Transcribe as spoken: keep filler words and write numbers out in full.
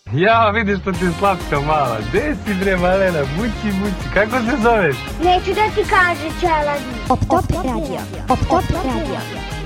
Ja, vidiš što ti je slatka mala. Gde si bre malena, bući, bući, kako se zoveš? Neću da ti kaže, Čeladi. Op Top Radio. Op Top Radio.